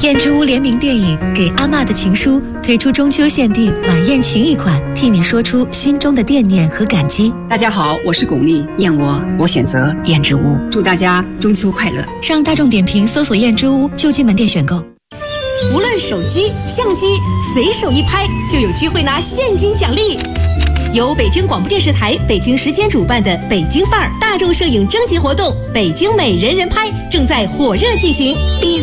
燕之屋联名电影《给阿嬷的情书》推出中秋限定晚宴情谊款，替你说出心中的惦念和感激。 大家好，我是巩俐，燕我选择燕之屋，祝大家中秋快乐。 上大众点评搜索燕之屋就近门店选购。 无论手机、相机，随手一拍就有机会拿现金奖励。由北京广播电视台北京时间主办的北京范儿大众摄影征集活动“北京美人人拍”正在火热进行。